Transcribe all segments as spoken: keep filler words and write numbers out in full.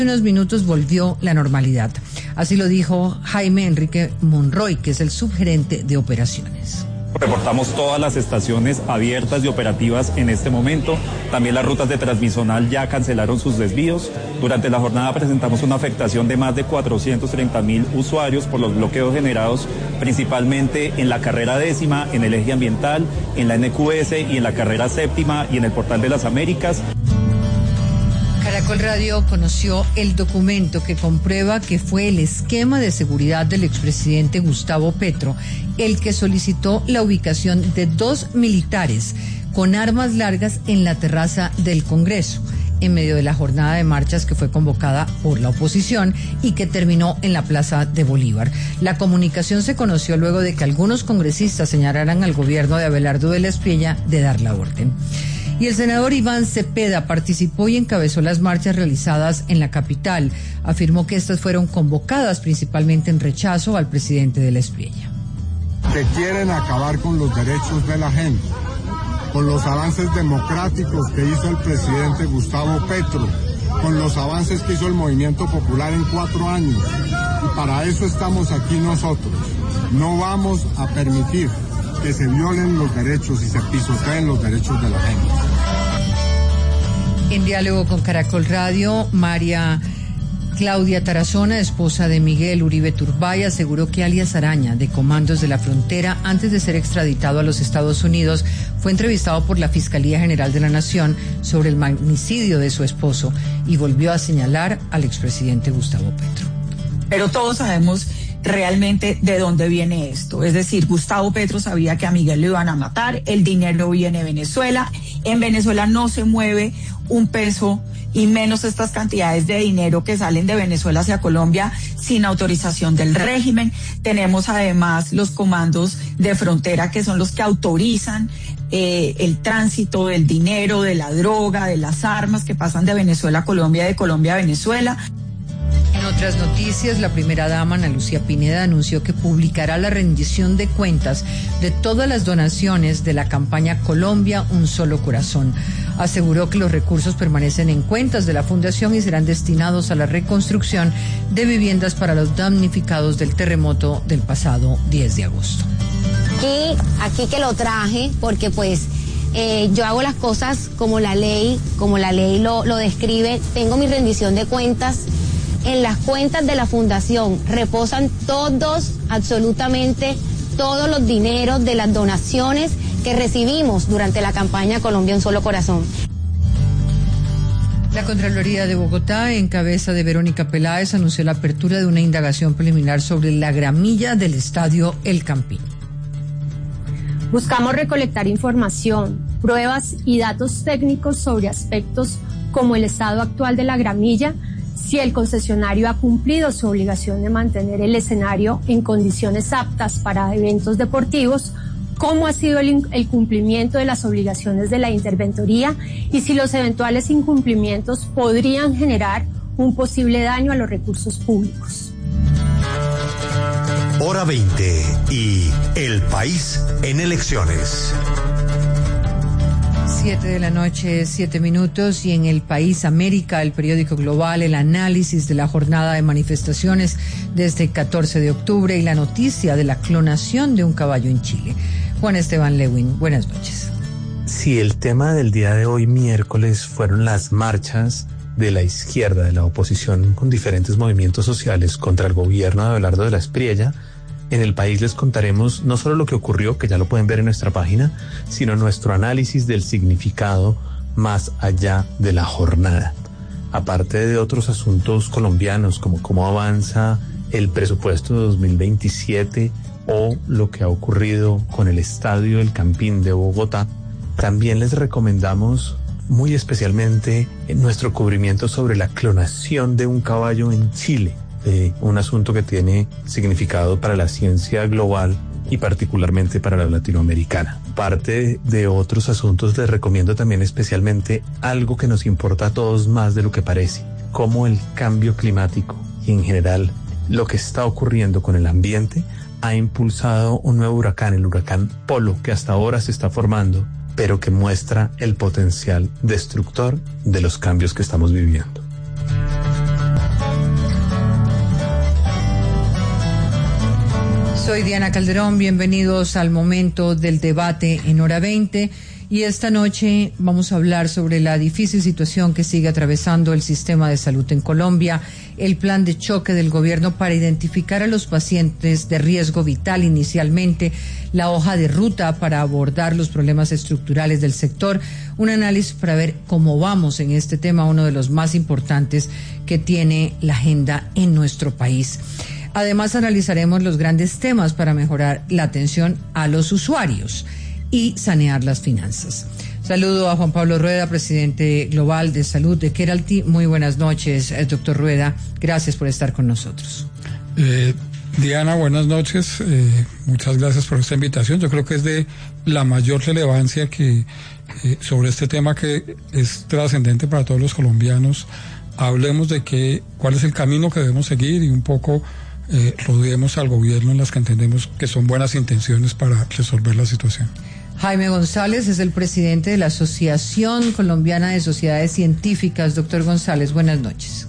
unos minutos volvió la normalidad. Así lo dijo Jaime Enrique Monroy, que es el subgerente de operaciones. Reportamos todas las estaciones abiertas y operativas en este momento. También las rutas de Transmisional ya cancelaron sus desvíos. Durante la jornada presentamos una afectación de más de cuatrocientos treinta mil usuarios por los bloqueos generados principalmente en la carrera décima, en el eje ambiental, en la N Q S y en la carrera séptima y en el Portal de las Américas. Caracol Radio conoció el documento que comprueba que fue el esquema de seguridad del expresidente Gustavo Petro el que solicitó la ubicación de dos militares con armas largas en la terraza del Congreso, en medio de la jornada de marchas que fue convocada por la oposición y que terminó en la Plaza de Bolívar. La comunicación se conoció luego de que algunos congresistas señalaran al gobierno de Abelardo de la Espriella de dar la orden. Y el senador Iván Cepeda participó y encabezó las marchas realizadas en la capital. Afirmó que estas fueron convocadas principalmente en rechazo al presidente de la Espriella. Que quieren acabar con los derechos de la gente, con los avances democráticos que hizo el presidente Gustavo Petro, con los avances que hizo el Movimiento Popular en cuatro años. Y para eso estamos aquí nosotros. No vamos a permitir que se violen los derechos y se pisoteen los derechos de la gente. En diálogo con Caracol Radio, María Claudia Tarazona, esposa de Miguel Uribe Turbay, aseguró que alias Araña, de Comandos de la Frontera, antes de ser extraditado a los Estados Unidos, fue entrevistado por la Fiscalía General de la Nación sobre el magnicidio de su esposo y volvió a señalar al expresidente Gustavo Petro. Pero todos sabemos realmente de dónde viene esto. Es decir, Gustavo Petro sabía que a Miguel lo iban a matar, el dinero viene de Venezuela, en Venezuela no se mueve un peso y menos estas cantidades de dinero que salen de Venezuela hacia Colombia sin autorización del régimen. Tenemos además los comandos de frontera que son los que autorizan eh, el tránsito del dinero, de la droga, de las armas que pasan de Venezuela a Colombia, de Colombia a Venezuela. En otras noticias, la primera dama, Ana Lucía Pineda, anunció que publicará la rendición de cuentas de todas las donaciones de la campaña Colombia, un solo corazón. Aseguró que los recursos permanecen en cuentas de la fundación y serán destinados a la reconstrucción de viviendas para los damnificados del terremoto del pasado diez de agosto. Y aquí que lo traje porque pues eh, yo hago las cosas como la ley, como la ley lo, lo describe. Tengo mi rendición de cuentas. En las cuentas de la fundación reposan todos, absolutamente todos los dineros de las donaciones que recibimos durante la campaña Colombia Un Solo Corazón. La Contraloría de Bogotá, en cabeza de Verónica Peláez, anunció la apertura de una indagación preliminar sobre la gramilla del estadio El Campín. Buscamos recolectar información, pruebas y datos técnicos sobre aspectos como el estado actual de la gramilla, si el concesionario ha cumplido su obligación de mantener el escenario en condiciones aptas para eventos deportivos, cómo ha sido el, el cumplimiento de las obligaciones de la interventoría y si los eventuales incumplimientos podrían generar un posible daño a los recursos públicos. Hora veinte y El País en elecciones. Siete de la noche, siete minutos, y en El País América, el periódico global, el análisis de la jornada de manifestaciones desde el catorce de octubre y la noticia de la clonación de un caballo en Chile. Juan Esteban Lewin, buenas noches. Si el tema del día de hoy, miércoles, fueron las marchas de la izquierda, de la oposición con diferentes movimientos sociales contra el gobierno de Abelardo de la Espriella, en El País les contaremos no solo lo que ocurrió, que ya lo pueden ver en nuestra página, sino nuestro análisis del significado más allá de la jornada. Aparte de otros asuntos colombianos, como cómo avanza el presupuesto de dos mil veintisiete o lo que ha ocurrido con el Estadio El Campín de Bogotá, también les recomendamos muy especialmente nuestro cubrimiento sobre la clonación de un caballo en Chile. Eh, un asunto que tiene significado para la ciencia global y particularmente para la latinoamericana. Parte de otros asuntos les recomiendo también especialmente algo que nos importa a todos más de lo que parece, como el cambio climático y en general lo que está ocurriendo con el ambiente ha impulsado un nuevo huracán, el huracán Polo, que hasta ahora se está formando, pero que muestra el potencial destructor de los cambios que estamos viviendo. Soy Diana Calderón, bienvenidos al momento del debate en Hora veinte y esta noche vamos a hablar sobre la difícil situación que sigue atravesando el sistema de salud en Colombia, el plan de choque del gobierno para identificar a los pacientes de riesgo vital inicialmente, la hoja de ruta para abordar los problemas estructurales del sector, un análisis para ver cómo vamos en este tema, uno de los más importantes que tiene la agenda en nuestro país. Además, analizaremos los grandes temas para mejorar la atención a los usuarios y sanear las finanzas. Saludo a Juan Pablo Rueda, presidente global de salud de Keralty. Muy buenas noches, doctor Rueda. Gracias por estar con nosotros. Eh, Diana, buenas noches. Eh, muchas gracias por esta invitación. Yo creo que es de la mayor relevancia que eh, sobre este tema que es trascendente para todos los colombianos. Hablemos de que, cuál es el camino que debemos seguir y un poco eh, rodeemos al gobierno en las que entendemos que son buenas intenciones para resolver la situación. Jaime González es el presidente de la Asociación Colombiana de Sociedades Científicas. Doctor González, buenas noches.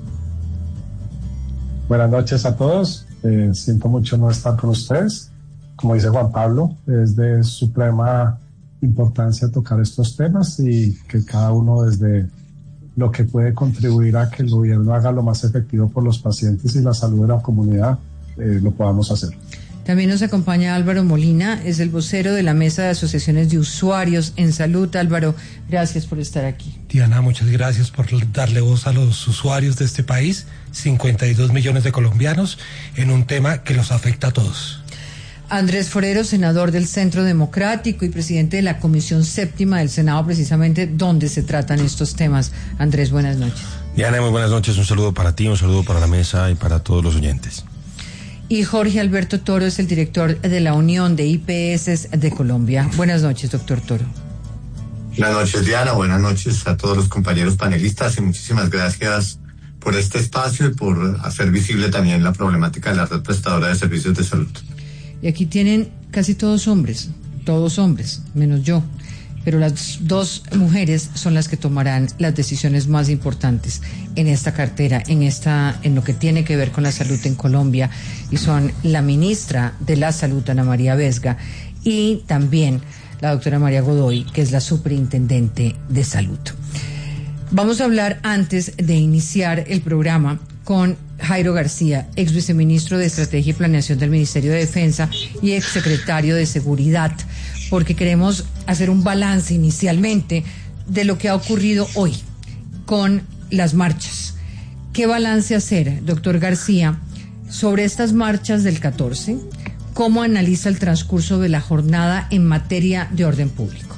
Buenas noches a todos. Eh, siento mucho no estar con ustedes. Como dice Juan Pablo, es de suprema importancia tocar estos temas y que cada uno desde lo que puede contribuir a que el gobierno haga lo más efectivo por los pacientes y la salud de la comunidad, eh, lo podamos hacer. También nos acompaña Álvaro Molina, es el vocero de la Mesa de Asociaciones de Usuarios en Salud. Álvaro, gracias por estar aquí. Diana, muchas gracias por darle voz a los usuarios de este país, cincuenta y dos millones de colombianos, en un tema que los afecta a todos. Andrés Forero, senador del Centro Democrático y presidente de la Comisión Séptima del Senado, precisamente donde se tratan estos temas. Andrés, buenas noches. Diana, muy buenas noches. Un saludo para ti, un saludo para la mesa y para todos los oyentes. Y Jorge Alberto Toro es el director de la Unión de I P S de Colombia. Buenas noches, doctor Toro. Buenas noches, Diana. Buenas noches a todos los compañeros panelistas y muchísimas gracias por este espacio y por hacer visible también la problemática de la red prestadora de servicios de salud. Y aquí tienen casi todos hombres, todos hombres, menos yo. Pero las dos mujeres son las que tomarán las decisiones más importantes en esta cartera, en esta, en lo que tiene que ver con la salud en Colombia, y son la ministra de la Salud, Ana María Vesga, y también la doctora María Godoy, que es la superintendente de salud. Vamos a hablar antes de iniciar el programa con Jairo García, ex viceministro de Estrategia y Planeación del Ministerio de Defensa y ex secretario de Seguridad, porque queremos hacer un balance inicialmente de lo que ha ocurrido hoy con las marchas. ¿Qué balance hacer, doctor García, sobre estas marchas del catorce? ¿Cómo analiza el transcurso de la jornada en materia de orden público?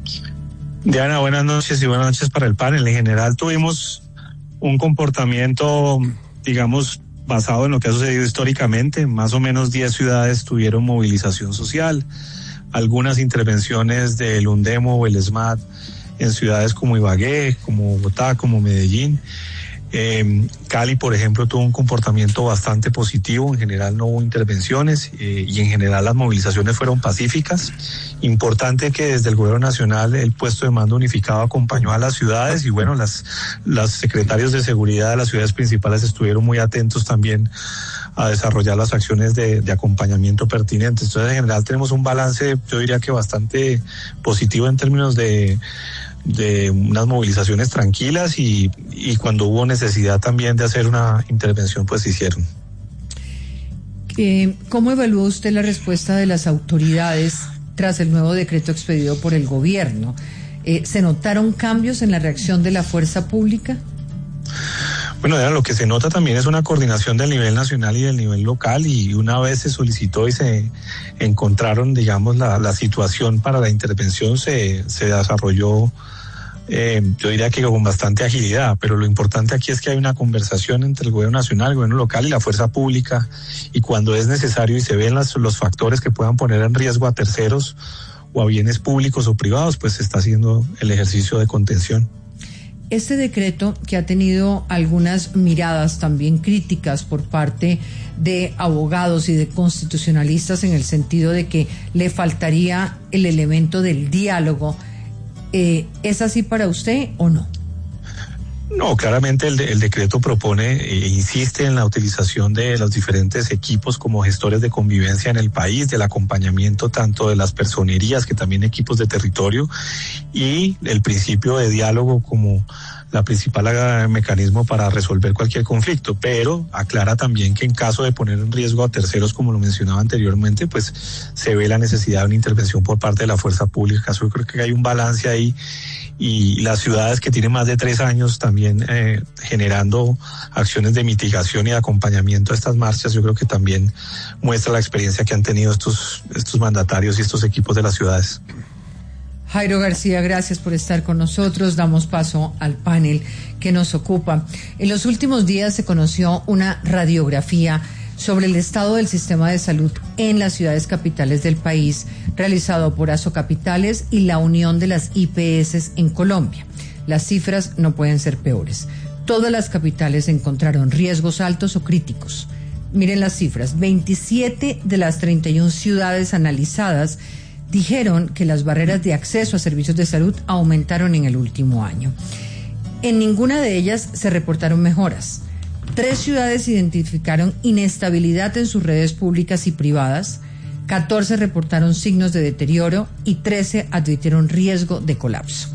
Diana, buenas noches y buenas noches para el panel. En general tuvimos un comportamiento, digamos, basado en lo que ha sucedido históricamente. Más o menos diez ciudades tuvieron movilización social. Algunas intervenciones del UNDEMO o el SMAT en ciudades como Ibagué, como Bogotá, como Medellín. Eh, Cali, por ejemplo, tuvo un comportamiento bastante positivo. En general no hubo intervenciones eh, y en general las movilizaciones fueron pacíficas. Importante que desde el gobierno nacional el puesto de mando unificado acompañó a las ciudades y bueno, las, las secretarios de seguridad de las ciudades principales estuvieron muy atentos también a desarrollar las acciones de, de acompañamiento pertinentes. Entonces, en general tenemos un balance, yo diría que bastante positivo en términos de de unas movilizaciones tranquilas y, y cuando hubo necesidad también de hacer una intervención, pues se hicieron. Eh, ¿Cómo evalúa usted la respuesta de las autoridades tras el nuevo decreto expedido por el gobierno? Eh, ¿Se notaron cambios en la reacción de la fuerza pública? Bueno, lo que se nota también es una coordinación del nivel nacional y del nivel local, y una vez se solicitó y se encontraron, digamos, la, la situación para la intervención, se, se desarrolló, eh, yo diría que con bastante agilidad, pero lo importante aquí es que hay una conversación entre el gobierno nacional, el gobierno local y la fuerza pública, y cuando es necesario y se ven las, los factores que puedan poner en riesgo a terceros o a bienes públicos o privados, pues se está haciendo el ejercicio de contención. Este decreto, que ha tenido algunas miradas también críticas por parte de abogados y de constitucionalistas en el sentido de que le faltaría el elemento del diálogo, eh, ¿es así para usted o no? No, claramente el, de, el decreto propone e insiste en la utilización de los diferentes equipos como gestores de convivencia en el país, del acompañamiento tanto de las personerías que también equipos de territorio, y el principio de diálogo como la principal uh, mecanismo para resolver cualquier conflicto, pero aclara también que en caso de poner en riesgo a terceros, como lo mencionaba anteriormente, pues se ve la necesidad de una intervención por parte de la fuerza pública. Yo creo que hay un balance ahí, y las ciudades que tienen más de tres años también eh, generando acciones de mitigación y de acompañamiento a estas marchas, yo creo que también muestra la experiencia que han tenido estos, estos mandatarios y estos equipos de las ciudades. Jairo García, gracias por estar con nosotros. Damos paso al panel que nos ocupa. En los últimos días se conoció una radiografía sobre el estado del sistema de salud en las ciudades capitales del país, realizado por Asocapitales y la Unión de las I P S en Colombia. Las cifras no pueden ser peores. Todas las capitales encontraron riesgos altos o críticos. Miren las cifras. veintisiete de las treinta y una ciudades analizadas dijeron que las barreras de acceso a servicios de salud aumentaron en el último año. En ninguna de ellas se reportaron mejoras. Tres ciudades identificaron inestabilidad en sus redes públicas y privadas, catorce reportaron signos de deterioro y trece advirtieron riesgo de colapso.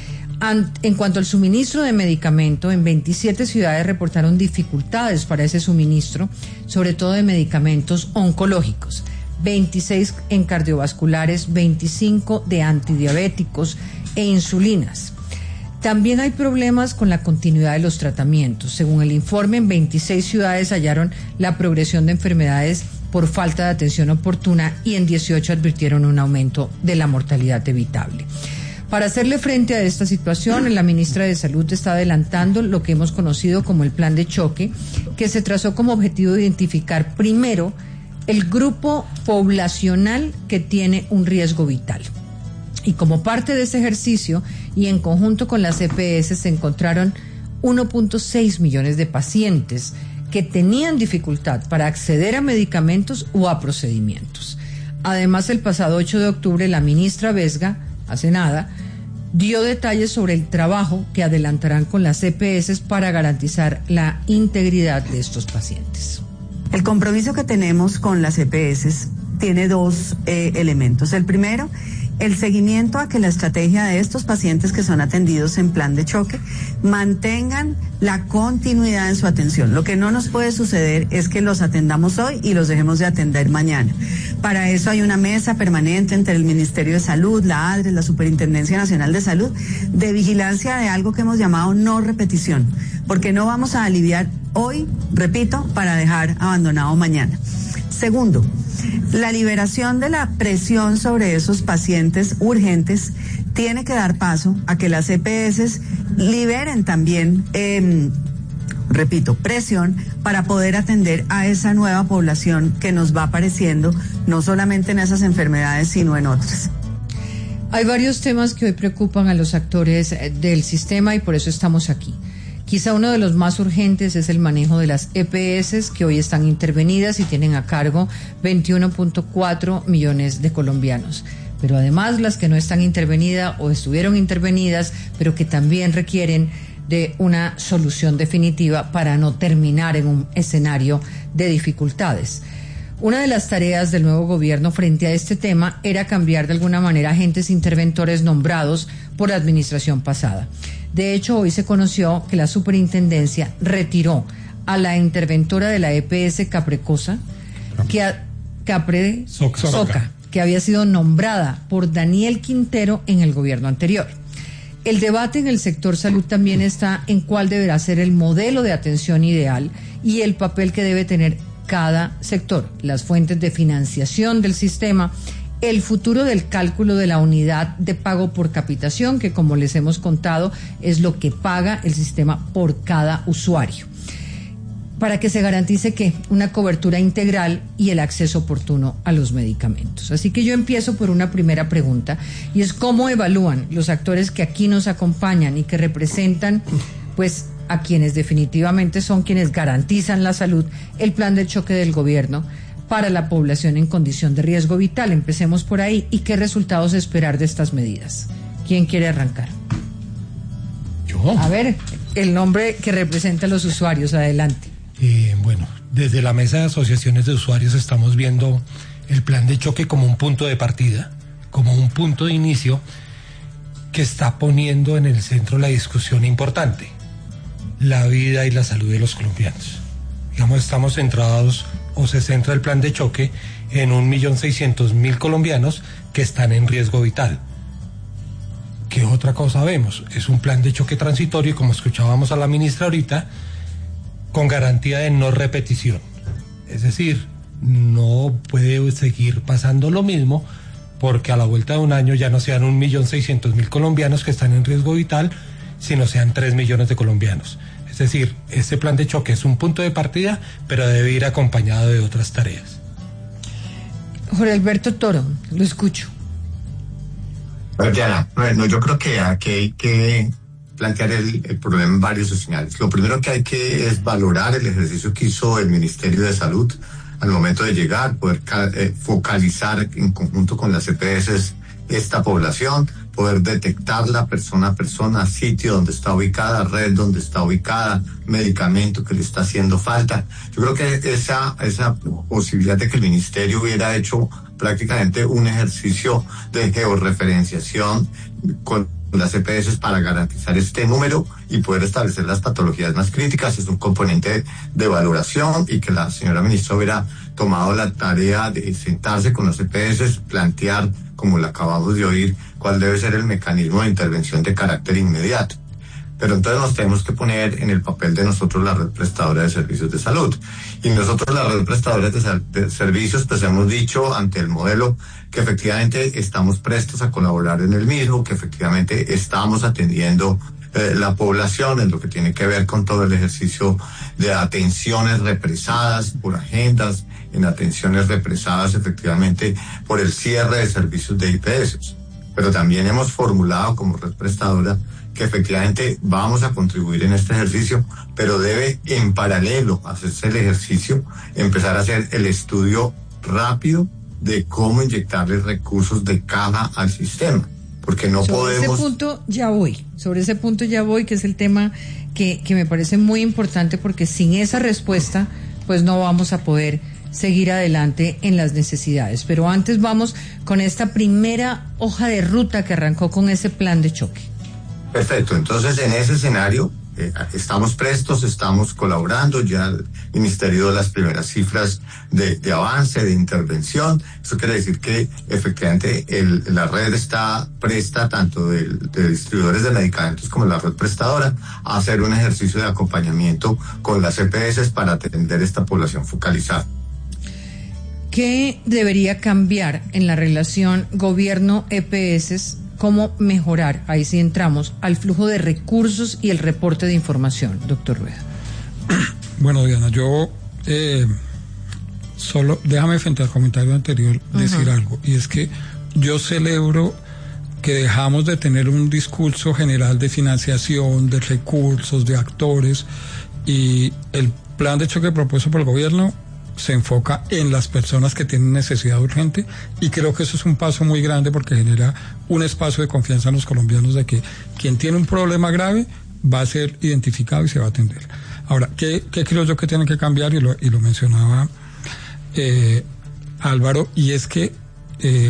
En cuanto al suministro de medicamento, en veintisiete ciudades reportaron dificultades para ese suministro, sobre todo de medicamentos oncológicos, veintiséis en cardiovasculares, veinticinco de antidiabéticos e insulinas. También hay problemas con la continuidad de los tratamientos. Según el informe, en veintiséis ciudades hallaron la progresión de enfermedades por falta de atención oportuna y en dieciocho advirtieron un aumento de la mortalidad evitable. Para hacerle frente a esta situación, la ministra de Salud está adelantando lo que hemos conocido como el plan de choque, que se trazó como objetivo identificar primero el grupo poblacional que tiene un riesgo vital. Y como parte de ese ejercicio y en conjunto con las E P S se encontraron uno punto seis millones de pacientes que tenían dificultad para acceder a medicamentos o a procedimientos. Además, el pasado ocho de octubre, la ministra Vesga, hace nada, dio detalles sobre el trabajo que adelantarán con las E P S para garantizar la integridad de estos pacientes. El compromiso que tenemos con las E P S tiene dos eh, elementos. El primero, el seguimiento a que la estrategia de estos pacientes que son atendidos en plan de choque mantengan la continuidad en su atención. Lo que no nos puede suceder es que los atendamos hoy y los dejemos de atender mañana. Para eso hay una mesa permanente entre el Ministerio de Salud, la ADRES, la Superintendencia Nacional de Salud, de vigilancia de algo que hemos llamado no repetición, porque no vamos a aliviar hoy, repito, para dejar abandonado mañana. Segundo, la liberación de la presión sobre esos pacientes urgentes tiene que dar paso a que las E P S liberen también, eh, repito, presión para poder atender a esa nueva población que nos va apareciendo, no solamente en esas enfermedades, sino en otras. Hay varios temas que hoy preocupan a los actores del sistema y por eso estamos aquí. Quizá uno de los más urgentes es el manejo de las E P S que hoy están intervenidas y tienen a cargo veintiuno punto cuatro millones de colombianos. Pero además las que no están intervenidas o estuvieron intervenidas, pero que también requieren de una solución definitiva para no terminar en un escenario de dificultades. Una de las tareas del nuevo gobierno frente a este tema era cambiar de alguna manera agentes interventores nombrados por la administración pasada. De hecho, hoy se conoció que la superintendencia retiró a la interventora de la E P S Caprecosa, que a, Capre Soca, Soca, que había sido nombrada por Daniel Quintero en el gobierno anterior. El debate en el sector salud también está en cuál deberá ser el modelo de atención ideal y el papel que debe tener cada sector, las fuentes de financiación del sistema, el futuro del cálculo de la unidad de pago por capitación, que como les hemos contado es lo que paga el sistema por cada usuario, para que se garantice que una cobertura integral y el acceso oportuno a los medicamentos. Así que yo empiezo por una primera pregunta, y es cómo evalúan los actores que aquí nos acompañan y que representan, pues, a quienes definitivamente son quienes garantizan la salud, el plan de choque del gobierno para la población en condición de riesgo vital. Empecemos por ahí. ¿Y qué resultados esperar de estas medidas? ¿Quién quiere arrancar? Yo. A ver, el nombre que representa a los usuarios. Adelante. Eh, bueno, desde la mesa de asociaciones de usuarios estamos viendo el plan de choque como un punto de partida, como un punto de inicio que está poniendo en el centro la discusión importante, la vida y la salud de los colombianos. Digamos, estamos centrados, o se centra el plan de choque en un millón seiscientos mil colombianos que están en riesgo vital. ¿Qué otra cosa vemos? Es un plan de choque transitorio, como escuchábamos a la ministra ahorita, con garantía de no repetición. Es decir, no puede seguir pasando lo mismo, porque a la vuelta de un año ya no sean un millón seiscientos mil colombianos que están en riesgo vital, sino sean tres millones de colombianos. Es decir, este plan de choque es un punto de partida, pero debe ir acompañado de otras tareas. Jorge Alberto Toro, lo escucho. Bueno, Diana, bueno, yo creo que aquí hay que plantear el, el problema en varios escenarios. Lo primero que hay que es valorar el ejercicio que hizo el Ministerio de Salud al momento de llegar, poder eh, focalizar en conjunto con las E P S esta población, poder detectarla persona a persona, sitio donde está ubicada, red donde está ubicada, medicamento que le está haciendo falta. Yo creo que esa, esa posibilidad de que el Ministerio hubiera hecho prácticamente un ejercicio de georreferenciación con las E P S para garantizar este número y poder establecer las patologías más críticas es un componente de valoración, y que la señora ministra hubiera tomado la tarea de sentarse con las E P S, plantear, como lo acabamos de oír, cuál debe ser el mecanismo de intervención de carácter inmediato. Pero entonces nos tenemos que poner en el papel de nosotros, la red prestadora de servicios de salud. Y nosotros, la red prestadora de, de servicios, pues hemos dicho ante el modelo que efectivamente estamos prestos a colaborar en el mismo, que efectivamente estamos atendiendo eh, la población en lo que tiene que ver con todo el ejercicio de atenciones represadas por agendas, en atenciones represadas efectivamente por el cierre de servicios de I P S. Pero también hemos formulado como red prestadora que efectivamente vamos a contribuir en este ejercicio, pero debe en paralelo hacerse el ejercicio, empezar a hacer el estudio rápido de cómo inyectarle recursos de caja al sistema, porque no sobre podemos... Sobre ese punto ya voy, sobre ese punto ya voy, que es el tema que, que me parece muy importante, porque sin esa respuesta, pues no vamos a poder seguir adelante en las necesidades. Pero antes vamos con esta primera hoja de ruta que arrancó con ese plan de choque. Perfecto, entonces en ese escenario eh, estamos prestos, estamos colaborando, ya el Ministerio dio las primeras cifras de, de avance, de intervención. Eso quiere decir que efectivamente el, la red está presta, tanto de, de distribuidores de medicamentos como la red prestadora, a hacer un ejercicio de acompañamiento con las E P S para atender esta población focalizada. ¿Qué debería cambiar en la relación gobierno-E P S? ¿Cómo mejorar? Ahí sí entramos al flujo de recursos y el reporte de información, doctor Rueda. Bueno, Diana, yo eh, solo, déjame frente al comentario anterior decir uh-huh. algo, y es que yo celebro que dejamos de tener un discurso general de financiación, de recursos, de actores, y el plan de choque propuesto por el gobierno se enfoca en las personas que tienen necesidad urgente, y creo que eso es un paso muy grande porque genera un espacio de confianza en los colombianos de que quien tiene un problema grave va a ser identificado y se va a atender. Ahora, ¿qué, qué creo yo que tiene que cambiar? Y lo, y lo mencionaba eh, Álvaro, y es que eh,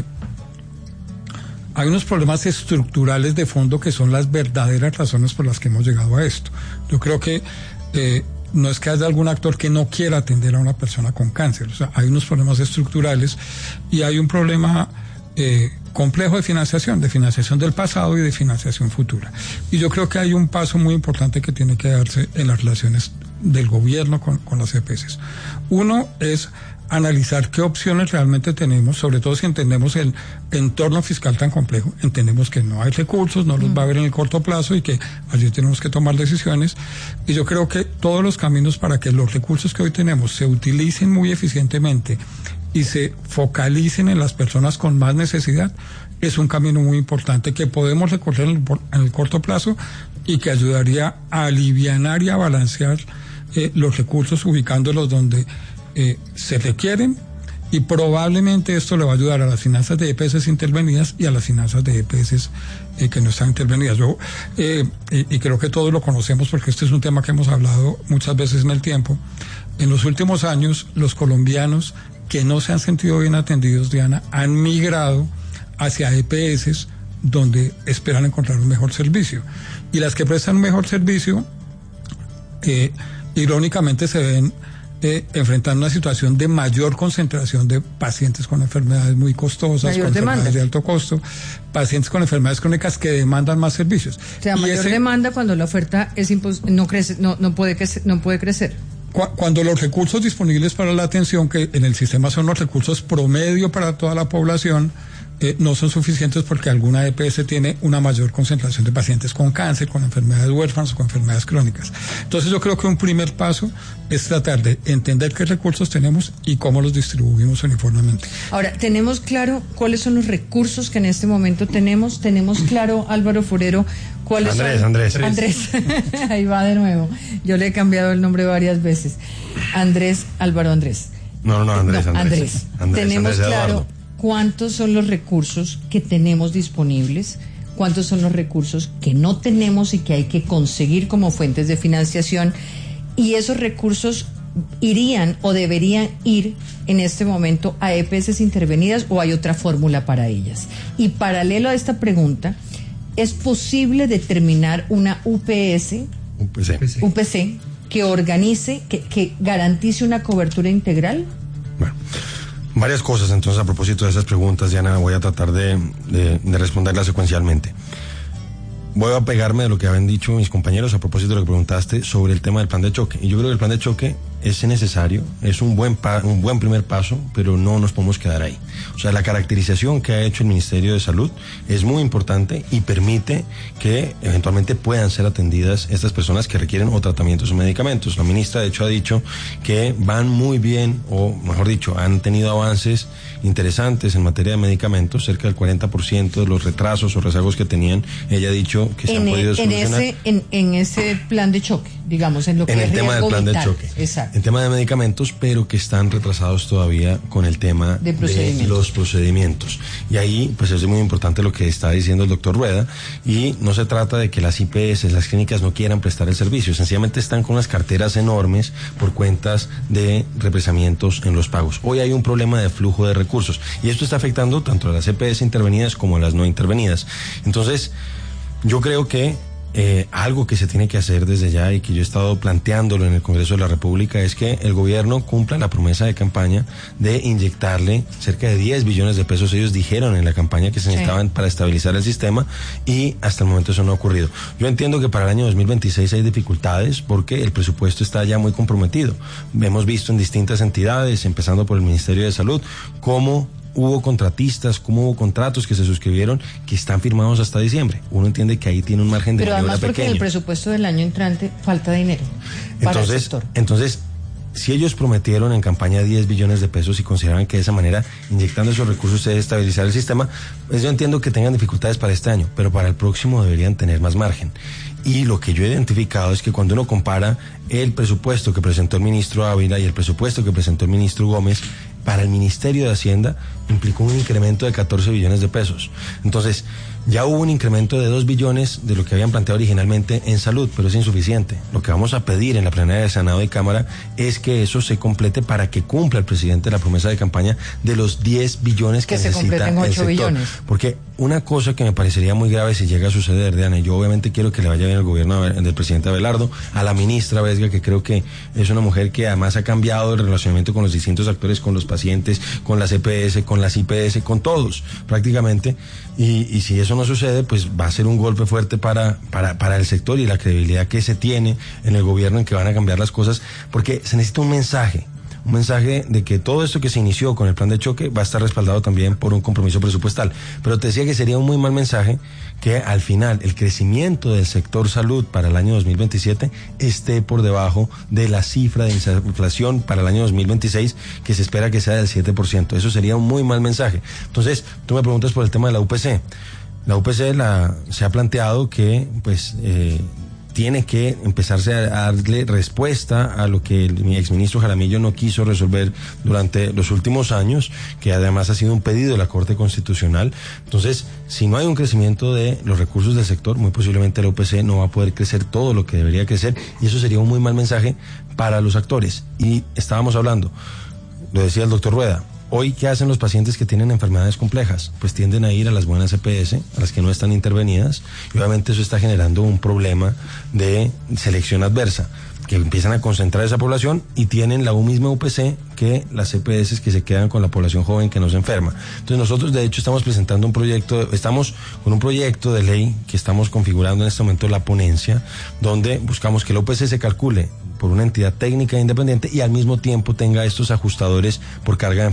hay unos problemas estructurales de fondo que son las verdaderas razones por las que hemos llegado a esto. Yo creo que eh, no es que haya algún actor que no quiera atender a una persona con cáncer. O sea, hay unos problemas estructurales y hay un problema eh, complejo de financiación, de financiación del pasado y de financiación futura. Y yo creo que hay un paso muy importante que tiene que darse en las relaciones del gobierno con, con las E P S. Uno es analizar qué opciones realmente tenemos, sobre todo si entendemos el entorno fiscal tan complejo. Entendemos que no hay recursos, no los va a haber en el corto plazo y que allí tenemos que tomar decisiones. Y yo creo que todos los caminos para que los recursos que hoy tenemos se utilicen muy eficientemente y se focalicen en las personas con más necesidad es un camino muy importante que podemos recorrer en el, en el corto plazo y que ayudaría a alivianar y a balancear eh, los recursos, ubicándolos donde Eh, se requieren Y probablemente esto le va a ayudar a las finanzas de E P S intervenidas y a las finanzas de E P S eh, que no están intervenidas. Yo, eh, y, y creo que todos lo conocemos porque este es un tema que hemos hablado muchas veces en el tiempo. En los últimos años, los colombianos que no se han sentido bien atendidos, Diana, han migrado hacia E P S donde esperan encontrar un mejor servicio. Y las que prestan un mejor servicio, eh, irónicamente se ven Eh, enfrentando una situación de mayor concentración de pacientes con enfermedades muy costosas, mayor con demanda. enfermedades de alto costo, pacientes con enfermedades crónicas que demandan más servicios. O sea, Y mayor ese, demanda cuando la oferta es impos no crece, no, no puede crecer, no puede crecer. cu cuando los recursos disponibles para la atención, que en el sistema son los recursos promedio para toda la población, Eh, no son suficientes porque alguna E P S tiene una mayor concentración de pacientes con cáncer, con enfermedades huérfanas o con enfermedades crónicas. Entonces yo creo que un primer paso es tratar de entender qué recursos tenemos y cómo los distribuimos uniformemente. Ahora, ¿tenemos claro cuáles son los recursos que en este momento tenemos? ¿Tenemos claro, Álvaro Forero, cuáles Andrés, son? Andrés, Andrés. Ahí va de nuevo. Yo le he cambiado el nombre varias veces. Andrés, Álvaro Andrés. No, no, no, Andrés, No, Andrés. Andrés. Andrés, Tenemos Andrés claro Eduardo. cuántos son los recursos que tenemos disponibles, cuántos son los recursos que no tenemos y que hay que conseguir como fuentes de financiación, y esos recursos irían o deberían ir en este momento a E P S intervenidas o hay otra fórmula para ellas. Y paralelo a esta pregunta, ¿es posible determinar una U P S, U P C, U P C que organice, que, que garantice una cobertura integral? Bueno, varias cosas entonces a propósito de esas preguntas, Diana, voy a tratar de, de, de responderlas secuencialmente. Voy a pegarme de lo que habían dicho mis compañeros a propósito de lo que preguntaste sobre el tema del plan de choque. Y yo creo que el plan de choque es necesario, es un buen pa un buen primer paso, pero no nos podemos quedar ahí. O sea, la caracterización que ha hecho el Ministerio de Salud es muy importante y permite que eventualmente puedan ser atendidas estas personas que requieren o tratamientos o medicamentos. La ministra, de hecho, ha dicho que van muy bien, o mejor dicho, han tenido avances interesantes en materia de medicamentos, cerca del cuarenta por ciento de los retrasos o rezagos que tenían, ella ha dicho que se en han podido el, en solucionar. ese en, en ese plan de choque, digamos, en lo que En es el tema del riesgo plan vital. de choque. Exacto. En tema de medicamentos, pero que están retrasados todavía con el tema De de, procedimientos. los procedimientos. Y ahí, pues es muy importante lo que está diciendo el doctor Rueda, y no se trata de que las I P S, las clínicas no quieran prestar el servicio, sencillamente están con unas carteras enormes por cuentas de represamientos en los pagos. Hoy hay un problema de flujo de recursos, y esto está afectando tanto a las E P S intervenidas como a las no intervenidas. Entonces, yo creo que Eh, algo que se tiene que hacer desde ya y que yo he estado planteándolo en el Congreso de la República es que el gobierno cumpla la promesa de campaña de inyectarle cerca de diez billones de pesos. Ellos dijeron en la campaña que se necesitaban, sí, para estabilizar el sistema, y hasta el momento eso no ha ocurrido. Yo entiendo que para el año dos mil veintiséis hay dificultades porque el presupuesto está ya muy comprometido. Hemos visto en distintas entidades, empezando por el Ministerio de Salud, cómo hubo contratistas, cómo hubo contratos que se suscribieron que están firmados hasta diciembre. Uno entiende que ahí tiene un margen de Pero maniobra además porque pequeño. en el presupuesto del año entrante falta dinero para Entonces, el sector. entonces, si ellos prometieron en campaña diez billones de pesos y consideraban que de esa manera, inyectando esos recursos, se debe estabilizar el sistema, pues yo entiendo que tengan dificultades para este año, pero para el próximo deberían tener más margen. Y lo que yo he identificado es que cuando uno compara el presupuesto que presentó el ministro Ávila y el presupuesto que presentó el ministro Gómez, para el Ministerio de Hacienda implicó un incremento de catorce billones de pesos. Entonces, ya hubo un incremento de dos billones de lo que habían planteado originalmente en salud, pero es insuficiente. Lo que vamos a pedir en la plenaria de Senado y Cámara es que eso se complete para que cumpla el presidente la promesa de campaña de los diez billones que, Que se necesita completen el ocho sector. billones. Porque una cosa que me parecería muy grave si llega a suceder, Diana, y yo obviamente quiero que le vaya bien al gobierno del presidente Abelardo, a la ministra Vesga, que creo que es una mujer que además ha cambiado el relacionamiento con los distintos actores, con los pacientes, con las E P S, con las I P S, con todos, prácticamente. Y, y si eso no sucede, pues va a ser un golpe fuerte para, para, para el sector y la credibilidad que se tiene en el gobierno en que van a cambiar las cosas, porque se necesita un mensaje. Un mensaje de que todo esto que se inició con el plan de choque va a estar respaldado también por un compromiso presupuestal. Pero te decía que sería un muy mal mensaje que al final el crecimiento del sector salud para el año dos mil veintisiete esté por debajo de la cifra de inflación para el año dos mil veintiséis, que se espera que sea del siete por ciento. Eso sería un muy mal mensaje. Entonces, tú me preguntas por el tema de la U P C. La U P C la, se ha planteado que, pues, eh, tiene que empezarse a darle respuesta a lo que el exministro Jaramillo no quiso resolver durante los últimos años, que además ha sido un pedido de la Corte Constitucional. Entonces, si no hay un crecimiento de los recursos del sector, muy posiblemente la U P C no va a poder crecer todo lo que debería crecer, y eso sería un muy mal mensaje para los actores. Y estábamos hablando, lo decía el doctor Rueda, hoy, ¿qué hacen los pacientes que tienen enfermedades complejas? Pues tienden a ir a las buenas E P S, a las que no están intervenidas, y obviamente eso está generando un problema de selección adversa, que empiezan a concentrar esa población y tienen la misma U P C que las E P S que se quedan con la población joven que no se enferma. Entonces nosotros de hecho estamos presentando un proyecto, estamos con un proyecto de ley que estamos configurando en este momento la ponencia, donde buscamos que la U P C se calcule por una entidad técnica independiente y al mismo tiempo tenga estos ajustadores por carga de